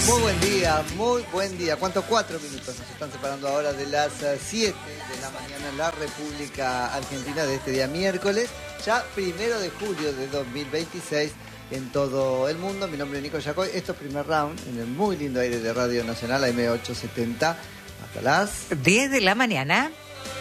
Muy buen día. ¿Cuántos? 4 minutos nos están separando ahora de las 7 de la mañana en la República Argentina de este día miércoles, ya 1 de julio de 2026 en todo el mundo. Mi nombre es Nico Yacoy. Esto es Primer Round en el muy lindo aire de Radio Nacional, AM870, hasta las 10 de la mañana.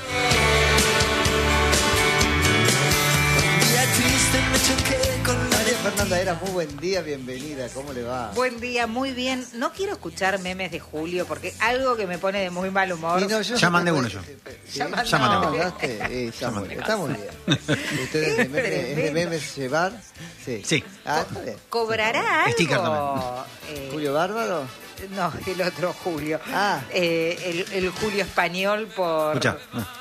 María Fernanda Heras, muy buen día, bienvenida, ¿cómo le va? Buen día, muy bien. No quiero escuchar memes de Julio porque algo que me pone de muy mal humor. No, ya mandé uno yo. Ya mandé uno. Está muy bien. ¿Ustedes de memes llevar? Sí. Ah, está bien. ¿Cobrará algo? Sticker también. ¿Julio Bárbaro? No, el otro Julio. Ah. El Julio español por... Escuchá.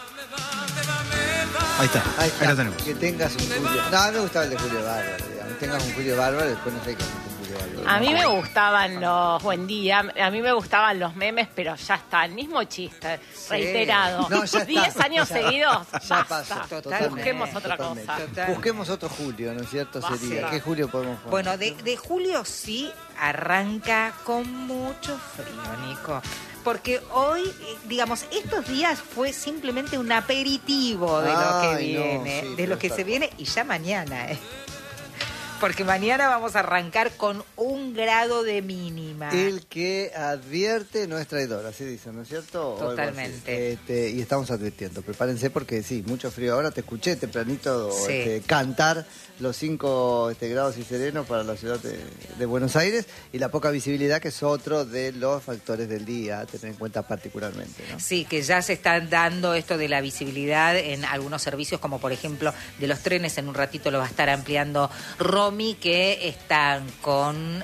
Ahí está, ahí lo tenemos. Que tengas un Julio. No, a mí me gustaba el de Julio Bárbaro, digamos. Tengas un Julio Bárbaro, después no sé qué es un Julio Bárbaro. A mí me gustaban los buen día, a mí me gustaban los memes, pero ya está, el mismo chiste, reiterado. No, ya está. 10 años seguidos, Ya basta. pasó, Totalmente. Busquemos otra Totalmente. cosa. Total. Busquemos otro Julio, ¿no es cierto? Basta. Sería. ¿Qué Julio podemos poner? Bueno, de Julio sí arranca con mucho frío, Nico. Porque hoy, digamos, estos días fue simplemente un aperitivo de lo que viene, sí, de lo que se viene, y ya mañana, Porque mañana vamos a arrancar con 1 grado de mínima. El que advierte no es traidor, así dicen, ¿no es cierto? O algo así. Totalmente. Y estamos advirtiendo, prepárense porque sí, mucho frío. Ahora te escuché tempranito Sí. cantar los 5 grados y serenos para la ciudad de Buenos Aires y la poca visibilidad, que es otro de los factores del día a tener en cuenta particularmente, ¿no? Sí, que ya se está dando esto de la visibilidad en algunos servicios, como por ejemplo de los trenes. En un ratito lo va a estar ampliando Romy, que están con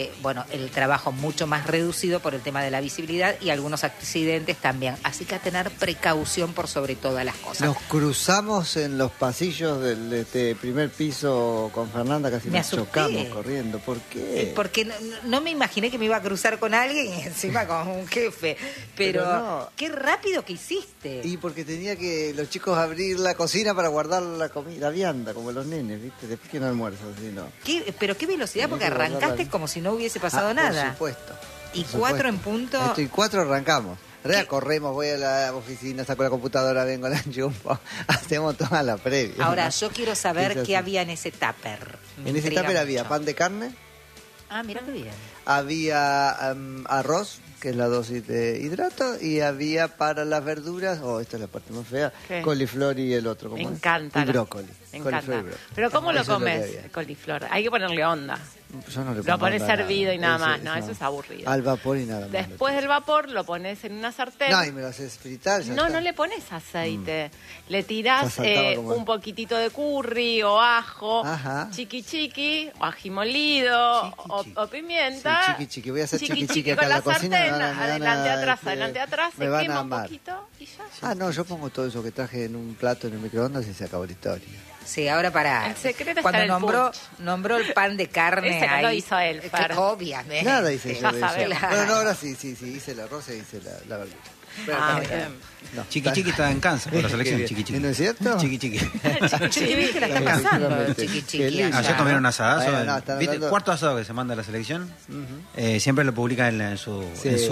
el trabajo mucho más reducido por el tema de la visibilidad y algunos accidentes también. Así que a tener precaución por sobre todas las cosas. Nos cruzamos en los pasillos del primer piso con Fernanda, casi Me nos asusté. chocamos corriendo. ¿Por qué? Porque no me imaginé que me iba a cruzar con alguien y encima con un jefe. Pero no. qué rápido que hiciste. Y porque tenía que los chicos abrir la cocina para guardar la comida, la vianda, como los nenes, ¿viste? Después que no almuerzan, si no. Pero qué velocidad, porque Tenía que guardarla arrancaste bien. como si no hubiese pasado nada. Por supuesto. Y por 4 supuesto. en punto. Y 4 arrancamos. En realidad ¿Qué? corremos, voy a la oficina, saco la computadora, vengo, la enchufo, hacemos toda la previa. Ahora, ¿no? yo quiero saber Es así. qué había en ese tupper. Me En ese intriga tupper había mucho. pan de carne, Ah, mira qué bien. había arroz, que es la dosis de hidrato, y había para las verduras, esta es la parte más fea, ¿Qué? coliflor y el otro, Me ¿cómo es? encanta. Y brócoli. Me Coliflor y encanta. brócoli. Pero ¿cómo lo Eso es que comes, había. coliflor? Hay que ponerle onda. Yo no le Lo pongo pones nada. hervido y nada más. No, eso es aburrido. Al vapor y nada más. Después del vapor lo pones en una sartén. No, y me lo haces fritar. Ya No, está. no le pones aceite. Le tirás Ya saltaba como- un poquitito de curry o ajo, Ajá. chiqui, o ají molido, Chiqui. o pimienta. Sí, chiqui. Voy a hacer Chiqui chiqui acá con en la la cocina. sartén, me van a- adelante, atrás, me se van a quema un amar. poquito y ya. Ah, no, yo pongo todo eso que traje en un plato en el microondas y se acabó la historia. Sí, ahora para. El secreto está Cuando en el nombró el pan de carne. Ese no ahí, lo hizo él, que Fer. obviamente. Nada hice yo ya de eso. sabemos. Bueno, no, ahora sí, hice el arroz e hice la verdura. Pero Ah, está bien. No, Chiqui está en Kansas por la selección, Qué chiqui. bien. ¿No es cierto? Chiqui. Chiqui, ¿viste la está pasando? Efectivamente. Chiqui, Qué lindo. allá. Ayer comieron asadazo. Bueno, no, están ¿Viste? hablando- Cuarto asado que se manda a la selección. Siempre lo publica en su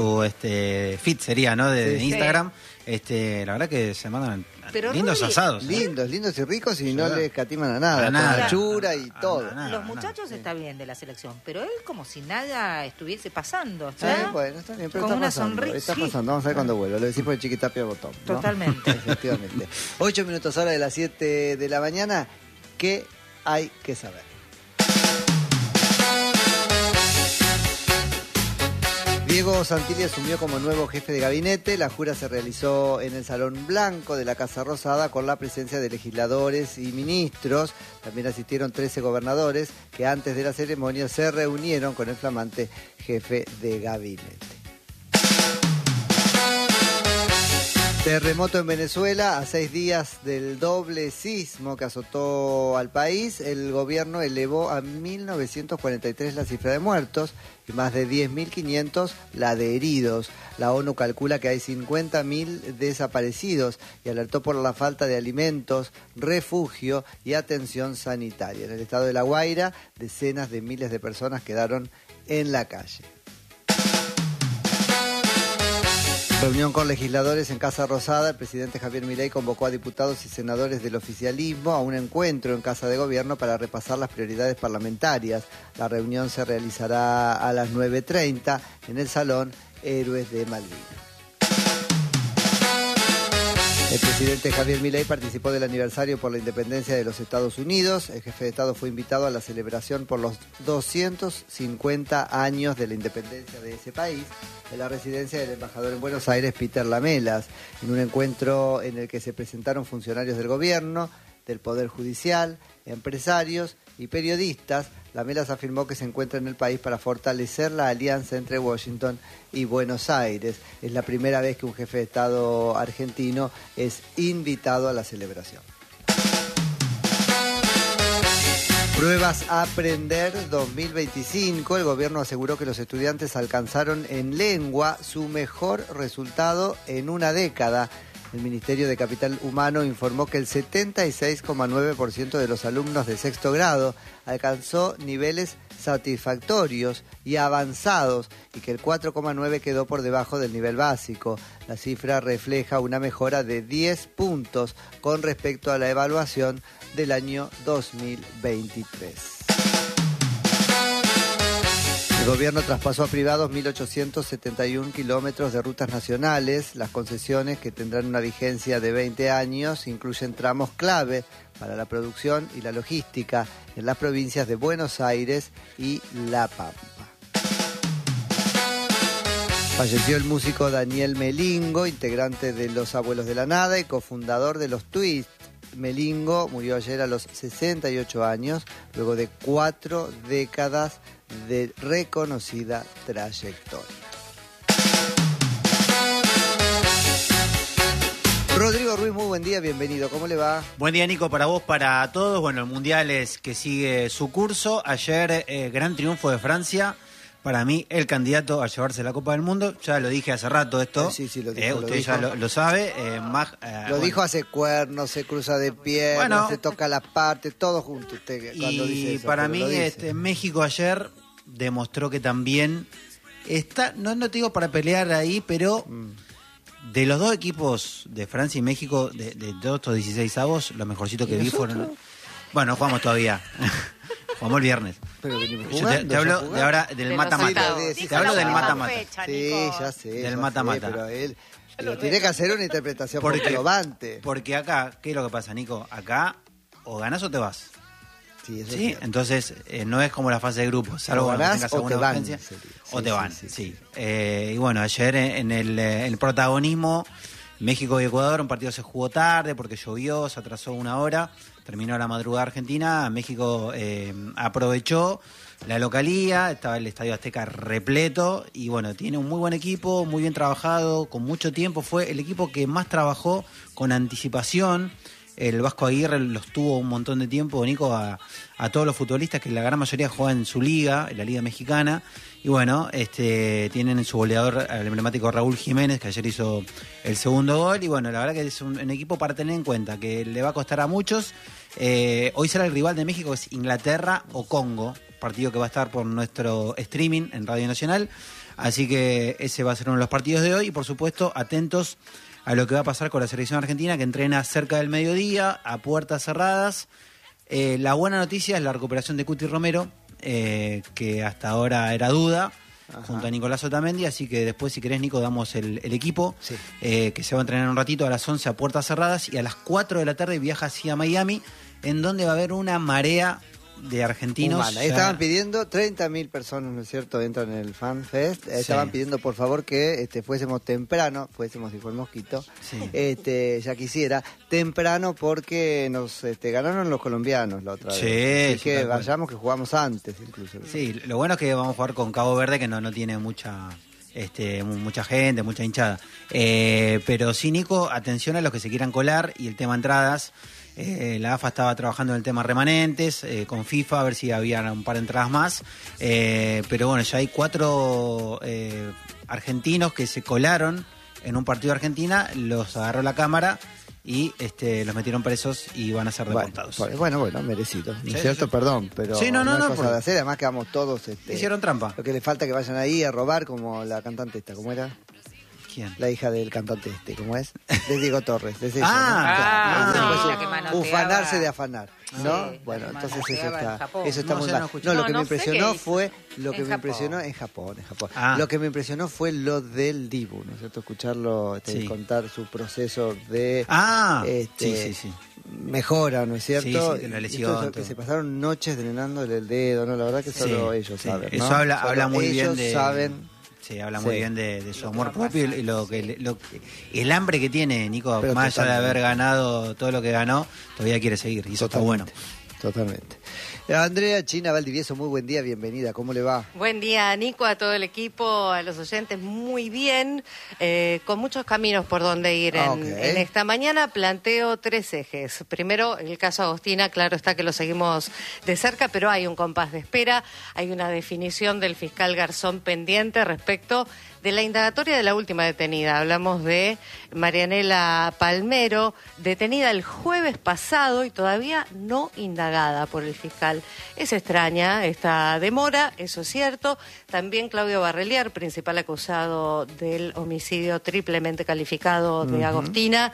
feed, sería, ¿no? De Sí. Instagram. La verdad que se mandan Pero, lindos Ruli, asados. Lindos y ricos y no Sí. le escatiman a nada. Para Con nada. achura y todo. nada. Los muchachos está bien de la selección, pero él como si nada estuviese pasando. Sí, ¿está? bueno, está bien, pero Con está una pasando. sonrisa. Está Sí. pasando, vamos a ver cuándo vuelve. Lo decimos de Chiquitapia Botón, ¿no? Totalmente. Efectivamente. 8 minutos ahora de las 7 de la mañana. ¿Qué hay que saber? Diego Santilli asumió como nuevo jefe de gabinete. La jura se realizó en el Salón Blanco de la Casa Rosada con la presencia de legisladores y ministros. También asistieron 13 gobernadores que antes de la ceremonia se reunieron con el flamante jefe de gabinete. Terremoto en Venezuela, a 6 días del doble sismo que azotó al país, el gobierno elevó a 1.943 la cifra de muertos y más de 10.500 la de heridos. La ONU calcula que hay 50.000 desaparecidos y alertó por la falta de alimentos, refugio y atención sanitaria. En el estado de La Guaira, decenas de miles de personas quedaron en la calle. Reunión con legisladores en Casa Rosada. El presidente Javier Milei convocó a diputados y senadores del oficialismo a un encuentro en Casa de Gobierno para repasar las prioridades parlamentarias. La reunión se realizará a las 9:30 en el Salón Héroes de Malvinas. El presidente Javier Milei participó del aniversario por la independencia de los Estados Unidos. El jefe de Estado fue invitado a la celebración por los 250 años de la independencia de ese país en la residencia del embajador en Buenos Aires, Peter Lamelas, en un encuentro en el que se presentaron funcionarios del gobierno, del Poder Judicial, empresarios y periodistas. Lamelas afirmó que se encuentra en el país para fortalecer la alianza entre Washington y Buenos Aires. Es la primera vez que un jefe de Estado argentino es invitado a la celebración. Pruebas Aprender 2025. El gobierno aseguró que los estudiantes alcanzaron en lengua su mejor resultado en una década. El Ministerio de Capital Humano informó que el 76,9% de los alumnos de sexto grado alcanzó niveles satisfactorios y avanzados y que el 4,9% quedó por debajo del nivel básico. La cifra refleja una mejora de 10 puntos con respecto a la evaluación del año 2023. El gobierno traspasó a privados 1.871 kilómetros de rutas nacionales. Las concesiones, que tendrán una vigencia de 20 años, incluyen tramos clave para la producción y la logística en las provincias de Buenos Aires y La Pampa. Falleció el músico Daniel Melingo, integrante de Los Abuelos de la Nada y cofundador de Los Twists. Melingo murió ayer a los 68 años, luego de 4 décadas de reconocida trayectoria. Rodrigo Ruiz, muy buen día, bienvenido, ¿cómo le va? Buen día, Nico, para vos, para todos. Bueno, el Mundial es que sigue su curso. Ayer, gran triunfo de Francia. Para mí, el candidato a llevarse la Copa del Mundo. Ya lo dije hace rato esto. Sí, lo dijo. Usted ya lo sabe. Dijo, hace cuernos, se cruza de piernas, se toca la parte, todo junto usted cuando dice eso. Y para mí, México ayer demostró que también está, no te digo para pelear ahí, pero de los dos equipos de Francia y México, de todos estos 16avos, lo mejorcito que vi fueron... Bueno, jugamos todavía. Jugamos el viernes. Pero venimos Yo jugando, te hablo de ahora del mata-mata. Te hablo del mata-mata. Sí, ya sé. Del mata-mata. Pero él tiene que hacer una interpretación comprobante. Porque acá, ¿qué es lo que pasa, Nico? Acá o ganás o te vas. Sí, eso ¿sí? Entonces, no es como la fase de grupos. Salvo o ganás tengas o te van. O te van, sí. Y bueno, ayer en el protagonismo, México y Ecuador, un partido se jugó tarde porque llovió, se atrasó una hora. Terminó la madrugada argentina, México aprovechó la localía, estaba el Estadio Azteca repleto y bueno, tiene un muy buen equipo, muy bien trabajado, con mucho tiempo, fue el equipo que más trabajó con anticipación. El Vasco Aguirre los tuvo un montón de tiempo, Nico, a todos los futbolistas que la gran mayoría juegan en su liga, en la Liga Mexicana. Y bueno, tienen en su goleador al emblemático Raúl Jiménez, que ayer hizo el segundo gol. Y bueno, la verdad que es un equipo para tener en cuenta, que le va a costar a muchos. Hoy será el rival de México, es Inglaterra o Congo, partido que va a estar por nuestro streaming en Radio Nacional. Así que ese va a ser uno de los partidos de hoy. Y por supuesto, atentos a lo que va a pasar con la selección argentina, que entrena cerca del mediodía, a puertas cerradas. La buena noticia es la recuperación de Cuti Romero, que hasta ahora era duda, junto a Nicolás Otamendi, así que después, si querés, Nico, damos el equipo, sí. Que se va a entrenar un ratito a las 11 a puertas cerradas, y a las 4 de la tarde viaja hacia Miami, en donde va a haber una marea de argentinos. Estaban pidiendo 30.000 personas, ¿no es cierto? Entran en el Fan Fest. Estaban pidiendo, por favor, que fuésemos temprano, dijo el Mosquito, ya quisiera, temprano, porque nos ganaron los colombianos la otra vez. Así que vayamos, que jugamos antes, incluso. Sí, lo bueno es que vamos a jugar con Cabo Verde, que no tiene mucha gente, mucha hinchada. Pero sí, Nico, atención a los que se quieran colar, y el tema entradas. La AFA estaba trabajando en el tema remanentes, con FIFA, a ver si había un par de entradas más. Pero bueno, ya hay 4 argentinos que se colaron en un partido de Argentina, los agarró la cámara y los metieron presos y van a ser deportados. Bueno, merecido. ¿No es cierto? Perdón, pero sí, no es cosa de hacer. Además que vamos todos... hicieron trampa. Lo que le falta que vayan ahí a robar, como la cantante esta, ¿cómo era? ¿Quién? La hija del cantante ¿cómo es? De Diego Torres. De ella, Ah, ¿no? sí, Después la que manoteaba. Ufanarse de afanar, ¿no? Sí, bueno, la que entonces manoteaba en Japón. eso está No muy sé, mal. no escuché. No, lo No, que me no sé impresionó qué hizo. fue lo que En me Japón. impresionó en Japón. Ah. Lo que me impresionó fue lo del Dibu, ¿no es cierto? Escucharlo Sí. contar su proceso de Sí. mejora, ¿no es cierto? Sí, de la Y lesión, esto es lo que todo. se pasaron noches drenándole el dedo, ¿no? La verdad que solo Sí, ellos sí. saben, ¿no? Eso habla Solo muy bien ellos de... saben. Sí, habla Sí. muy bien de su amor propio y el hambre que tiene Nico, Pero más allá de totalmente. haber ganado todo lo que ganó, todavía quiere seguir y eso está bueno. Totalmente. Andrea China Valdivieso, muy buen día, bienvenida, ¿cómo le va? Buen día, Nico, a todo el equipo, a los oyentes, muy bien, con muchos caminos por donde ir Ok. en esta mañana. Planteo 3 ejes. Primero, el caso Agostina, claro está que lo seguimos de cerca, pero hay un compás de espera, hay una definición del fiscal Garzón pendiente respecto de la indagatoria de la última detenida. Hablamos de Marianela Palmero, detenida el jueves pasado y todavía no indagada por el fiscal. Es extraña esta demora, eso es cierto. También Claudio Barrelier, principal acusado del homicidio triplemente calificado de Agostina,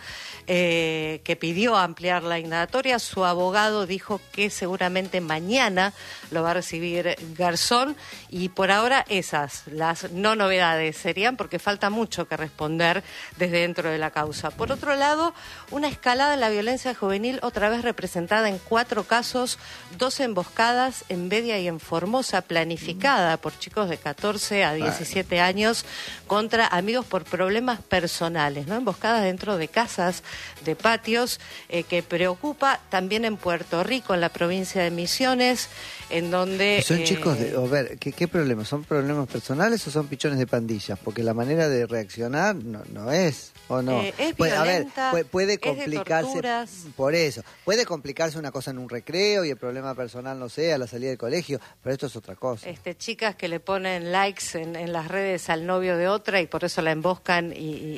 que pidió ampliar la indagatoria. Su abogado dijo que seguramente mañana lo va a recibir Garzón y por ahora esas, las no novedades serían, porque falta mucho que responder desde dentro de la causa. Por otro lado, una escalada en la violencia juvenil otra vez representada en 4 casos, 2 emboscadas en Bedia y en Formosa, planificada por chicos de 14 a 17 años contra amigos por problemas personales, ¿no? Emboscadas dentro de casas, de patios, que preocupa también en Puerto Rico, en la provincia de Misiones, en donde... Son chicos de... A ver, ¿qué problemas? ¿Son problemas personales o son pichones de pandillas? Porque la manera de reaccionar no es, ¿o no? Es Puede- violenta, puede es de complicarse... torturas. Por eso. Puede complicarse una cosa en un recreo y el problema personal, no sé, a la salida del colegio, pero esto es otra cosa. Chicas que le ponen likes en las redes al novio de otra y por eso la emboscan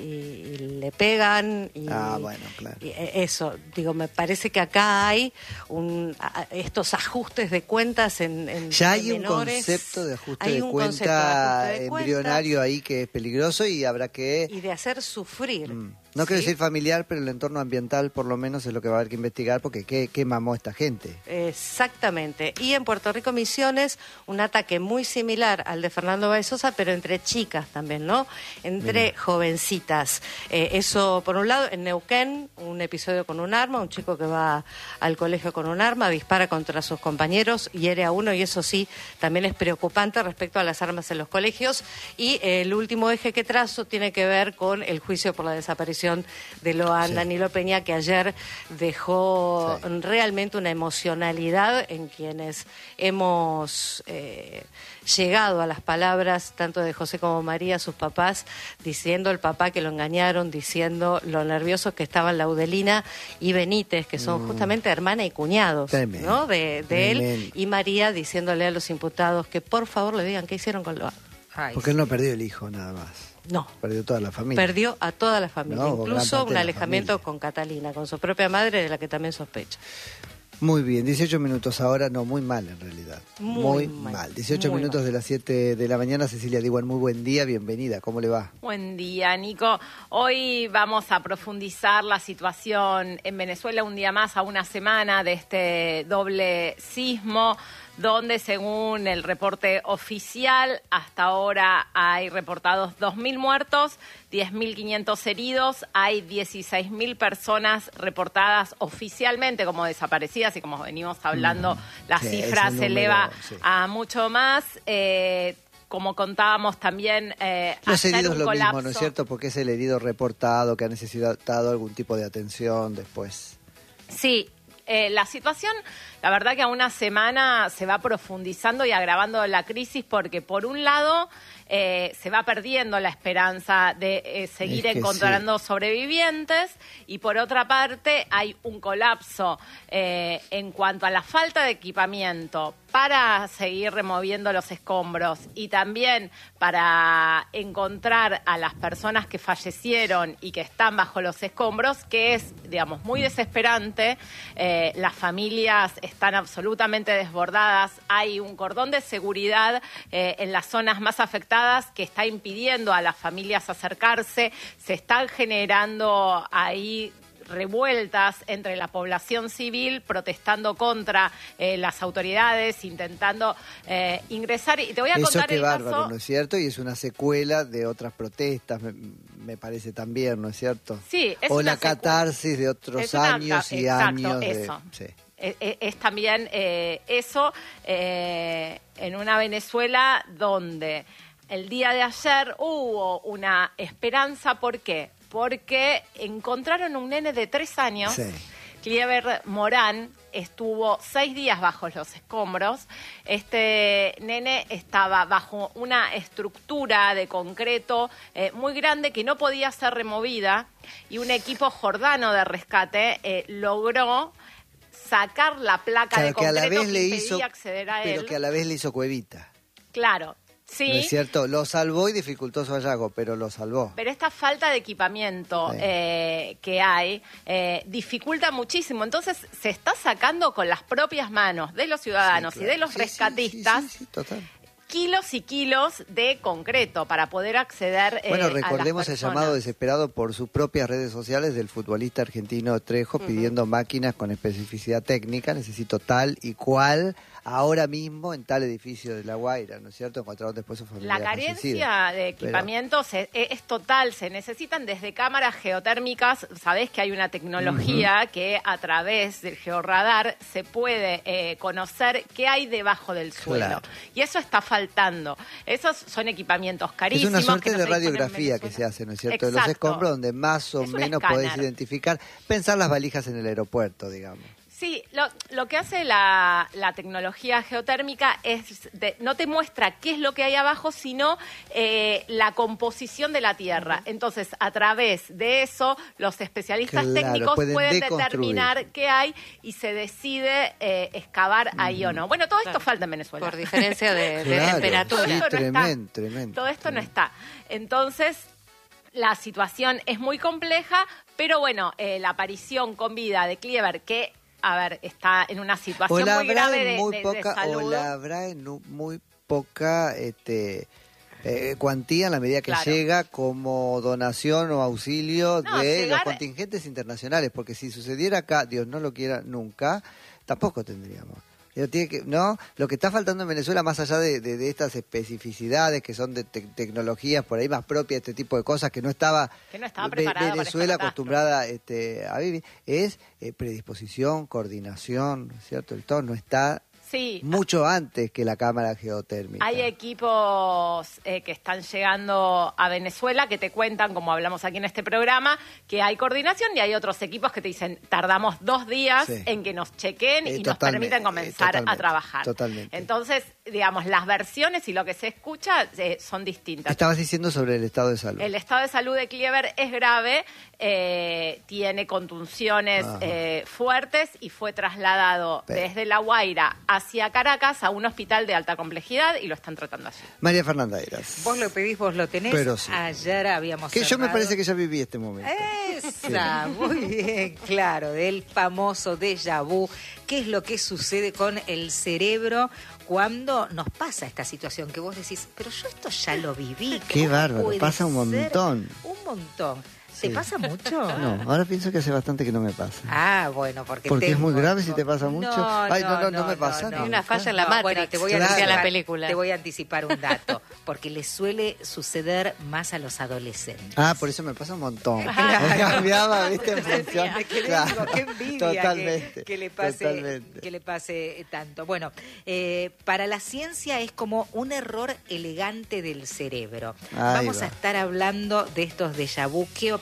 y le pegan. Bueno, claro. Y eso, digo, me parece que acá hay estos ajustes de cuentas en Ya hay un menores. concepto de ajuste Hay de un concepto de cuenta ajuste de cuenta embrionario ahí que es peligroso y habrá que... y de hacer sufrir. No quiero ¿sí? decir familiar, pero el entorno ambiental por lo menos es lo que va a haber que investigar porque ¿qué mamó esta gente? Exactamente. Y en Puerto Rico Misiones, un ataque muy similar al de Fernando Báez Sosa, pero entre chicas también, ¿no? Entre jovencitas. Eso, por un lado, en Neuquén, un episodio con un arma, un chico que va al colegio con un arma, dispara contra sus compañeros, hiere a uno, y eso sí, también es preocupante respecto a las armas en los colegios. Y el último eje que trazo tiene que ver con el juicio por la desaparición de Loan Danilo Peña, que ayer dejó realmente una emocionalidad en quienes hemos llegado a las palabras tanto de José como María, sus papás, diciendo el papá que lo engañaron, diciendo lo nerviosos que estaban Laudelina y Benítez, que son justamente hermana y cuñados, Tremendo. ¿no? de él, Tremendo. y María diciéndole a los imputados que por favor le digan qué hicieron con Loan. Ay, Porque él no perdió el hijo nada más. No. Perdió toda la familia. Perdió a toda la familia, No, gran incluso parte un de la alejamiento familia. con Catalina, con su propia madre, de la que también sospecha. Muy bien, 18 minutos ahora, no, muy mal en realidad. Muy mal. mal, 18 muy minutos mal. de las 7 de la mañana, Cecilia Diwan, muy buen día, bienvenida, ¿cómo le va? Buen día, Nico. Hoy vamos a profundizar la situación en Venezuela un día más, a una semana de este doble sismo, donde según el reporte oficial, hasta ahora hay reportados 2.000 muertos, 10.500 heridos, hay 16.000 personas reportadas oficialmente como desaparecidas, y como venimos hablando, la Sí, cifra ese se número, eleva sí. a mucho más. Como contábamos también, Los ayer heridos un lo colapso. mismo, ¿no es cierto? Porque es el herido reportado que ha necesitado algún tipo de atención después. Sí, la situación, la verdad que a una semana se va profundizando y agravando la crisis, porque por un lado se va perdiendo la esperanza de seguir Es que encontrando sobrevivientes, y por otra parte hay un colapso en cuanto a la falta de equipamiento para seguir removiendo los escombros y también para encontrar a las personas que fallecieron y que están bajo los escombros, que es, digamos, muy desesperante. Las familias están absolutamente desbordadas. Hay un cordón de seguridad en las zonas más afectadas que está impidiendo a las familias acercarse. Se están generando ahí revueltas entre la población civil protestando contra las autoridades, intentando ingresar. Y te voy a contar Eso qué el bárbaro, caso. ¿no es cierto? Y es una secuela de otras protestas, me parece también, ¿no es cierto? Sí, es o una la catarsis de otros es una años y exacto, años de... eso. Sí. Es también eso en una Venezuela donde el día de ayer hubo una esperanza. ¿Por qué? Porque encontraron un nene de 3 años, Sí. Clever Morán, estuvo 6 días bajo los escombros. Este nene estaba bajo una estructura de concreto muy grande que no podía ser removida, y un equipo jordano de rescate logró sacar la placa de Claro, que a la concreto vez que le impedía hizo, acceder a pero él. que a la vez le hizo cuevita. Claro, sí. ¿No es cierto? Lo salvó y dificultó su hallazgo, pero lo salvó. Pero esta falta de equipamiento Sí. que hay dificulta muchísimo. Entonces se está sacando con las propias manos de los ciudadanos Sí, y claro. de los Sí, rescatistas sí, total. kilos y kilos de concreto para poder acceder Bueno, a las recordemos el personas. llamado desesperado por sus propias redes sociales del futbolista argentino Trejo pidiendo máquinas con especificidad técnica. Necesito tal y cual ahora mismo en tal edificio de La Guaira, ¿no es cierto? Encontraron después su familia La fallecida. carencia de equipamientos es total. Se necesitan desde cámaras geotérmicas. Sabés que hay una tecnología que a través del georradar se puede conocer qué hay debajo del suelo. Claro. Y eso está faltando. Esos son equipamientos Es carísimos. una suerte que no de se disponen en radiografía que Venezuela. se hace, ¿no es cierto? De los Exacto. escombros donde más o Es un menos podés escáner. identificar, pensar las valijas en el aeropuerto, digamos. Sí, lo que hace la tecnología geotérmica es no te muestra qué es lo que hay abajo, sino la composición de la tierra. Entonces, a través de eso, los especialistas Claro, técnicos pueden pueden deconstruir. determinar qué hay y se decide excavar ahí o no. Bueno, todo esto Claro. falta en Venezuela. Por diferencia de Claro, temperatura. sí, Todo esto no está. tremendo. Todo esto no está. Entonces, la situación es muy compleja, pero bueno, la aparición con vida de Clever, que, a ver, está en una situación O la muy habrá grave en de, muy de poca, salud. o la habrá en muy poca cuantía en la medida que Claro. llega como donación o auxilio No, de llegar- los contingentes internacionales, porque si sucediera acá, Dios no lo quiera nunca, tampoco tendríamos. Pero tiene que, ¿no? Lo que está faltando en Venezuela, más allá de estas especificidades que son de tecnologías por ahí más propias, este tipo de cosas que no estaba, preparada para Venezuela esta acostumbrada a vivir, es predisposición, coordinación, ¿no es cierto? El todo no está Sí, mucho antes que la cámara geotérmica. hay equipos que están llegando a Venezuela que te cuentan, como hablamos aquí en este programa, que hay coordinación, y hay otros equipos que te dicen, tardamos 2 días Sí. en que nos chequen y nos Totalmente, permiten comenzar a totalmente, trabajar. totalmente. Entonces, digamos, las versiones y lo que se escucha son distintas. Estabas diciendo sobre el estado de salud. El estado de salud de Clever es grave, tiene contunciones Ajá. fuertes y fue trasladado Pero- desde La Guaira hacia Caracas a un hospital de alta complejidad y lo están tratando allí. María Fernanda Eras. Vos lo pedís, vos lo tenés. Pero sí. Ayer habíamos Que yo me cerrado- parece que ya viví este momento. Esa, muy bien, claro, del famoso déjà vu. ¿Qué es lo que sucede con el cerebro cuando nos pasa esta situación? Que vos decís, pero yo esto ya lo viví. Qué ¿cómo bárbaro, puede pasa un ser? montón. Un montón. ¿Te Sí. pasa mucho? No, ahora pienso que hace bastante que no me pasa. Ah, bueno, porque Porque es muy tengo- grave si te pasa mucho. Ay, no me pasa. Hay una falla en la Bueno, Matrix, te voy a Claro. decía anticipar, la película. te voy a anticipar un dato, porque le suele suceder más a los adolescentes. Ah, por eso me pasa un montón. Claro. Me cambiaba, ¿viste? En función. Me quedé, Claro. digo, qué envidia Totalmente. que le pase, Totalmente. que le pase tanto. Bueno, para la ciencia es como un error elegante del cerebro. Ahí Vamos va. a estar hablando de estos déjà vu. ¿Qué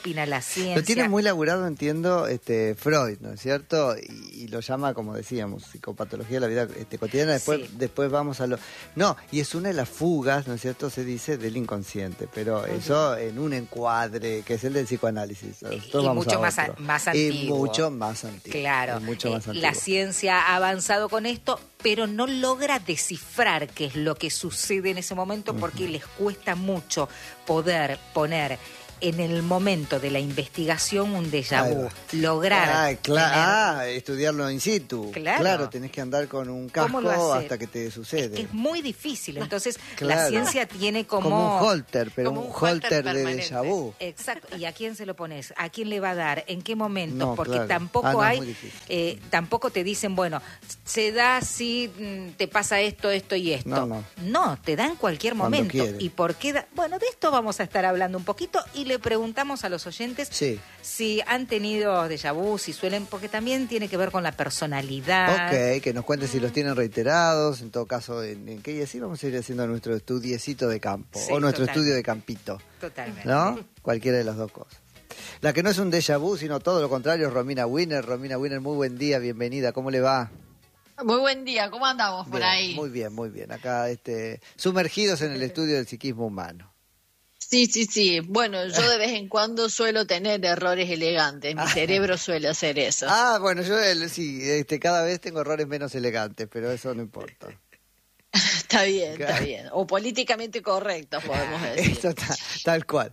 opina la ciencia. Lo tiene muy laburado, entiendo, Freud, ¿no es cierto? Y lo llama, como decíamos, psicopatología de la vida cotidiana. Después vamos a lo... No, y es una de las fugas, ¿no es cierto? Se dice del inconsciente, pero eso en un encuadre que es el del psicoanálisis. Y mucho más antiguo. Y mucho más antiguo. Claro. Mucho más antiguo. La ciencia ha avanzado con esto, pero no logra descifrar qué es lo que sucede en ese momento porque les cuesta mucho poder poner en el momento de la investigación un déjà vu, lograr estudiarlo in situ. Claro, tenés que andar con un casco hasta que te sucede. Es que es muy difícil, entonces la ciencia tiene como un holter, pero como un holter de déjà vu. Exacto, ¿y a quién se lo pones? ¿A quién le va a dar? ¿En qué momento? No, porque claro. tampoco tampoco te dicen, bueno, se da si te pasa esto y esto. No, te da en cualquier momento. ¿Y por qué da? Bueno, de esto vamos a estar hablando un poquito y le preguntamos a los oyentes si han tenido déjà vu, si suelen, porque también tiene que ver con la personalidad. Ok, que nos cuenten si los tienen reiterados, en todo caso, en qué, y así vamos a ir haciendo nuestro estudiecito de campo, o nuestro estudio de campito. Totalmente. ¿No? Cualquiera de las dos cosas. La que no es un déjà vu, sino todo lo contrario, es Romina Winner. Romina Winner, muy buen día, bienvenida, ¿cómo le va? Muy buen día, ¿cómo andamos por ahí? Muy bien. Acá sumergidos en el estudio del psiquismo humano. Sí. Bueno, yo de vez en cuando suelo tener errores elegantes. Mi cerebro suele hacer eso. Bueno, yo cada vez tengo errores menos elegantes, pero eso no importa. Está bien. O políticamente correctos, podemos decir. Eso tal cual.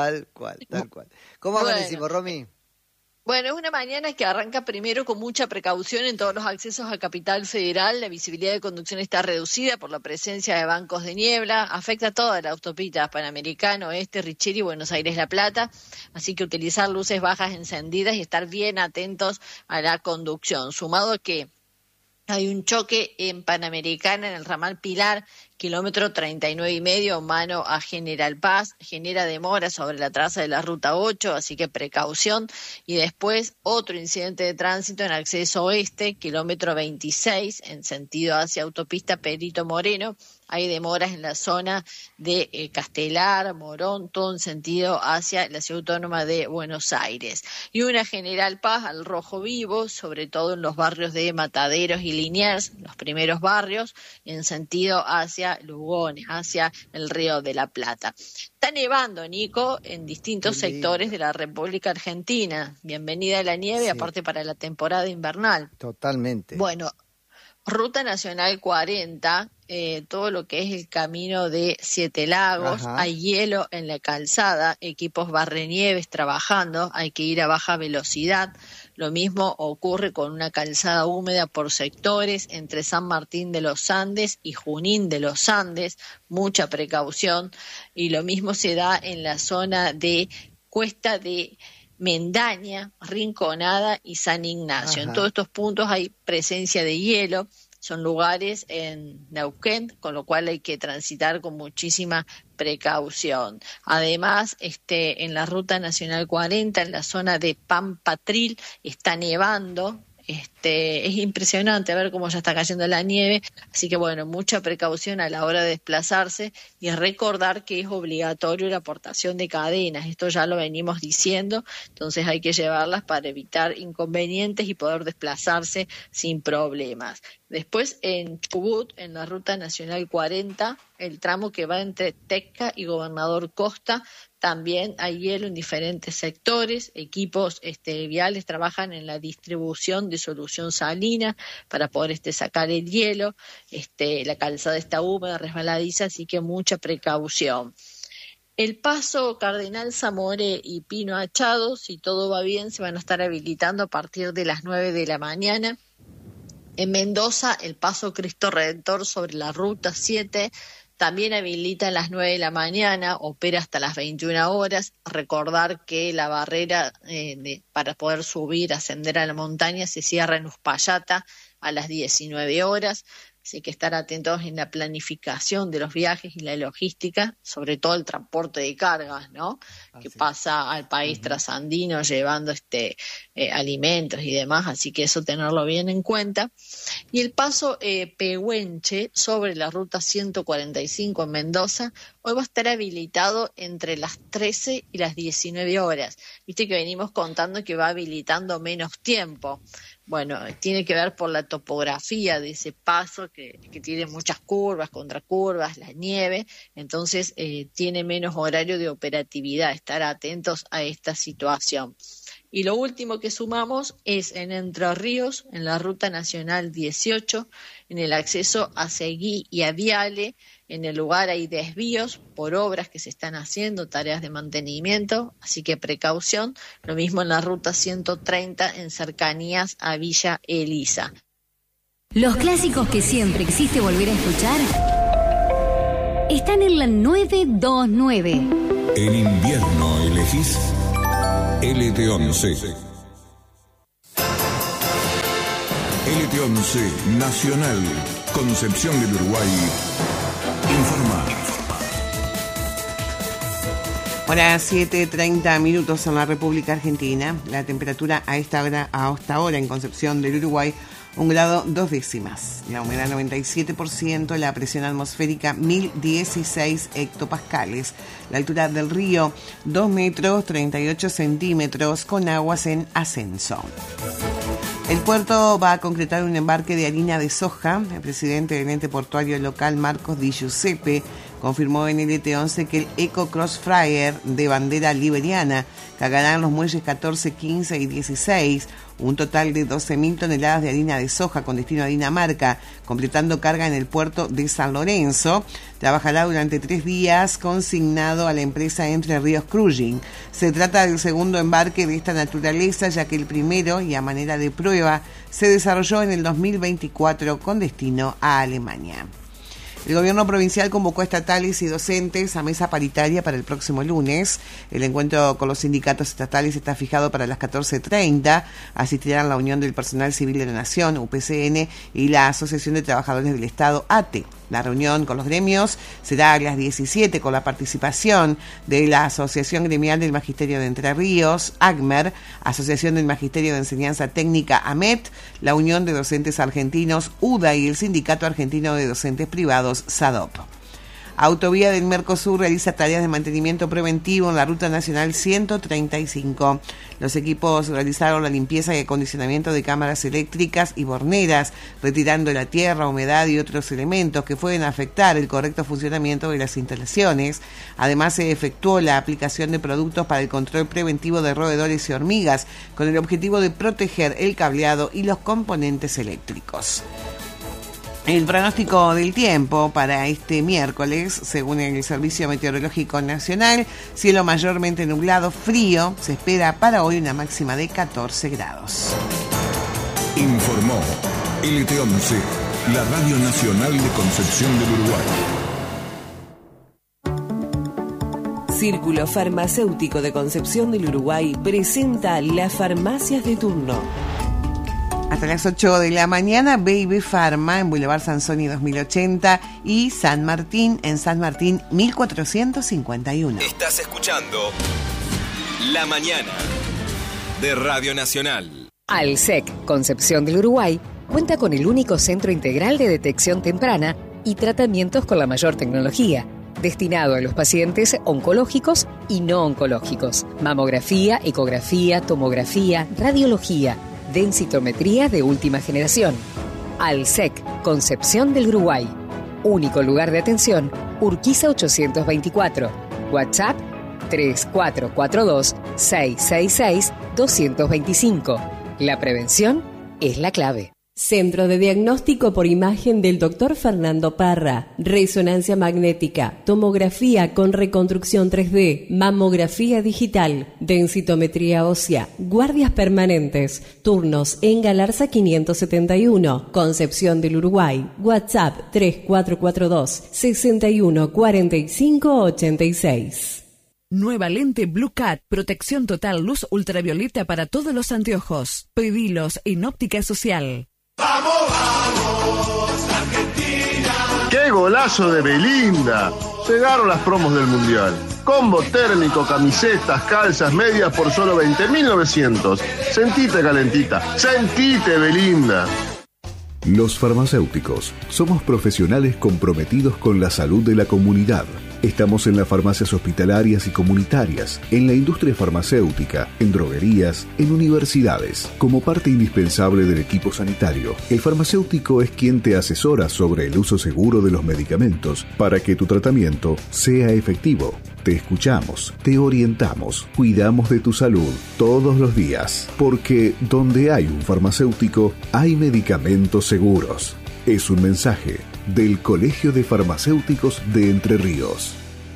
¿Cómo amanecimos, Romy? Bueno, es una mañana que arranca primero con mucha precaución en todos los accesos a Capital Federal. La visibilidad de conducción está reducida por la presencia de bancos de niebla. Afecta toda la autopista Panamericano, Richeri, Buenos Aires, La Plata. Así que utilizar luces bajas encendidas y estar bien atentos a la conducción. Sumado a que hay un choque en Panamericana, en el ramal Pilar, kilómetro 39,5, mano a General Paz, genera demora sobre la traza de la ruta 8, así que precaución. Y después otro incidente de tránsito en acceso oeste, kilómetro 26, en sentido hacia autopista Perito Moreno. Hay demoras en la zona de Castelar, Morón, todo en sentido hacia la Ciudad Autónoma de Buenos Aires. Y una General Paz al rojo vivo, sobre todo en los barrios de Mataderos y Liniers, los primeros barrios, en sentido hacia Lugones, hacia el Río de la Plata. Está nevando, Nico, en distintos sectores de la República Argentina. Bienvenida a la nieve, aparte para la temporada invernal. Totalmente. Bueno, Ruta Nacional 40, todo lo que es el camino de Siete Lagos, hay hielo en la calzada, equipos barrenieves trabajando, hay que ir a baja velocidad. Lo mismo ocurre con una calzada húmeda por sectores entre San Martín de los Andes y Junín de los Andes, mucha precaución. Y lo mismo se da en la zona de Cuesta de Mendaña, Rinconada y San Ignacio. En todos estos puntos hay presencia de hielo. Son lugares en Neuquén, con lo cual hay que transitar con muchísima precaución. Además, en la Ruta Nacional 40, en la zona de Pampatril, está nevando. Es impresionante ver cómo ya está cayendo la nieve, así que bueno, mucha precaución a la hora de desplazarse y recordar que es obligatorio la aportación de cadenas, esto ya lo venimos diciendo, entonces hay que llevarlas para evitar inconvenientes y poder desplazarse sin problemas. Después en Chubut, en la Ruta Nacional 40, el tramo que va entre Tecca y Gobernador Costa, también hay hielo en diferentes sectores, equipos viales trabajan en la distribución de solución salina para poder sacar el hielo, la calzada está húmeda, resbaladiza, así que mucha precaución. El paso Cardenal Zamoré y Pino Achado, si todo va bien, se van a estar habilitando a partir de las 9 de la mañana. En Mendoza, el paso Cristo Redentor sobre la Ruta 7 también habilita a las 9 de la mañana, opera hasta las 21 horas. Recordar que la barrera para poder subir, ascender a la montaña, se cierra en Uspallata a las 19 horas. Así que estar atentos en la planificación de los viajes y la logística, sobre todo el transporte de cargas, ¿no? Que pasa al país trasandino llevando alimentos y demás, así que eso tenerlo bien en cuenta. Y el paso Pehuenche sobre la ruta 145 en Mendoza Hoy va a estar habilitado entre las 13 y las 19 horas. Viste que venimos contando que va habilitando menos tiempo. Bueno, tiene que ver por la topografía de ese paso que tiene muchas curvas, contracurvas, la nieve, entonces tiene menos horario de operatividad, estar atentos a esta situación. Y lo último que sumamos es en Entre Ríos, en la Ruta Nacional 18, en el acceso a Seguí y a Viale. En el lugar hay desvíos por obras que se están haciendo, tareas de mantenimiento, así que precaución. Lo mismo en la Ruta 130 en cercanías a Villa Elisa. Los clásicos que siempre quisiste volver a escuchar están en la 929. En invierno elegís LT11. LT11 Nacional, Concepción del Uruguay. Informa. Ahora 7:30 minutos en la República Argentina. La temperatura hasta ahora en Concepción del Uruguay, 1 grado 2 décimas. La humedad 97%, la presión atmosférica 1016 hectopascales. La altura del río 2 metros 38 centímetros con aguas en ascenso. El puerto va a concretar un embarque de harina de soja. El presidente del ente portuario local, Marcos Di Giuseppe, confirmó en LT11 que el Eco Cross Fryer de bandera liberiana cargará en los muelles 14, 15 y 16 un total de 12.000 toneladas de harina de soja con destino a Dinamarca, completando carga en el puerto de San Lorenzo. Trabajará durante 3 días consignado a la empresa Entre Ríos Cruising. Se trata del segundo embarque de esta naturaleza, ya que el primero, y a manera de prueba, se desarrolló en el 2024 con destino a Alemania. El gobierno provincial convocó a estatales y docentes a mesa paritaria para el próximo lunes. El encuentro con los sindicatos estatales está fijado para las 14:30. Asistirán la Unión del Personal Civil de la Nación, UPCN, y la Asociación de Trabajadores del Estado, ATE. La reunión con los gremios será a las 17 con la participación de la Asociación Gremial del Magisterio de Entre Ríos, AGMER, Asociación del Magisterio de Enseñanza Técnica, AMET, la Unión de Docentes Argentinos, UDA, y el Sindicato Argentino de Docentes Privados, SADOP. Autovía del Mercosur realiza tareas de mantenimiento preventivo en la Ruta Nacional 135. Los equipos realizaron la limpieza y acondicionamiento de cámaras eléctricas y borneras, retirando la tierra, humedad y otros elementos que pueden afectar el correcto funcionamiento de las instalaciones. Además, se efectuó la aplicación de productos para el control preventivo de roedores y hormigas, con el objetivo de proteger el cableado y los componentes eléctricos. El pronóstico del tiempo para este miércoles, según el Servicio Meteorológico Nacional, cielo mayormente nublado, frío, se espera para hoy una máxima de 14 grados. Informó LT11, la Radio Nacional de Concepción del Uruguay. Círculo Farmacéutico de Concepción del Uruguay presenta las farmacias de turno. Hasta las 8 de la mañana, Baby Pharma en Boulevard Sansoni 2080 y San Martín en San Martín 1451. Estás escuchando La Mañana de Radio Nacional. Alsec, Concepción del Uruguay, cuenta con el único centro integral de detección temprana y tratamientos con la mayor tecnología, destinado a los pacientes oncológicos y no oncológicos. Mamografía, ecografía, tomografía, radiología, densitometría de última generación. Alsec, Concepción del Uruguay. Único lugar de atención, Urquiza 824. WhatsApp 3442-666-225. La prevención es la clave. Centro de Diagnóstico por Imagen del Dr. Fernando Parra. Resonancia magnética, tomografía con reconstrucción 3D, mamografía digital, densitometría ósea, guardias permanentes, turnos en Galarza 571, Concepción del Uruguay. WhatsApp 3442-614586. Nueva lente Blue Cat, protección total, luz ultravioleta para todos los anteojos. Pedilos en Óptica Social. ¡Vamos, vamos, Argentina! ¡Qué golazo de Belinda! Llegaron las promos del Mundial. Combo térmico, camisetas, calzas, medias por solo 20.900. Sentite calentita, sentite Belinda. Los farmacéuticos somos profesionales comprometidos con la salud de la comunidad. Estamos en las farmacias hospitalarias y comunitarias, en la industria farmacéutica, en droguerías, en universidades. Como parte indispensable del equipo sanitario, el farmacéutico es quien te asesora sobre el uso seguro de los medicamentos para que tu tratamiento sea efectivo. Te escuchamos, te orientamos, cuidamos de tu salud todos los días, porque donde hay un farmacéutico, hay medicamentos seguros. Es un mensaje del Colegio de Farmacéuticos de Entre Ríos.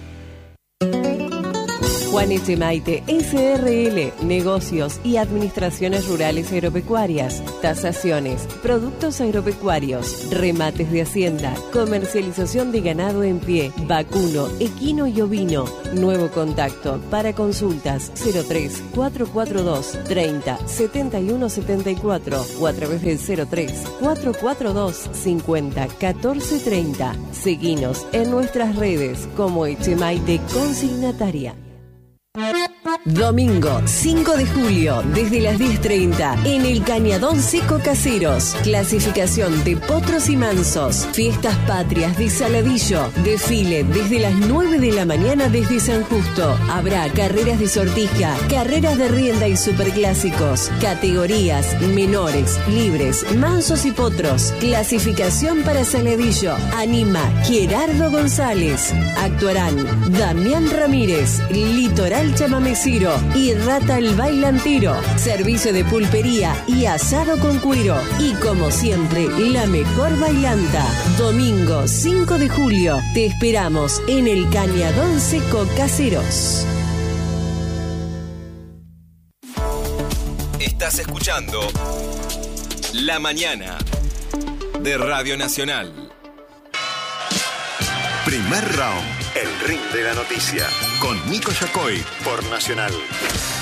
Juan Echemaite, SRL, negocios y administraciones rurales agropecuarias, tasaciones, productos agropecuarios, remates de hacienda, comercialización de ganado en pie, vacuno, equino y ovino. Nuevo contacto para consultas 03 442 30 71 74 o a través del 03 442 50 14 30. Seguinos en nuestras redes como Echemaite Consignataria. Domingo 5 de julio, desde las 10:30, en el Cañadón Seco Caseros. Clasificación de potros y mansos. Fiestas patrias de Saladillo. Desfile desde las 9 de la mañana desde San Justo. Habrá carreras de sortija, carreras de rienda y superclásicos. Categorías menores, libres, mansos y potros. Clasificación para Saladillo. Anima Gerardo González. Actuarán Damián Ramírez, Litoral Chamameciro y Rata el Bailantero. Servicio de pulpería y asado con cuero. Y como siempre, la mejor bailanta. Domingo 5 de julio. Te esperamos en el Cañadón Seco Caseros. Estás escuchando La Mañana de Radio Nacional. Primer round, el ring de la noticia, con Nico Yacoy por Nacional.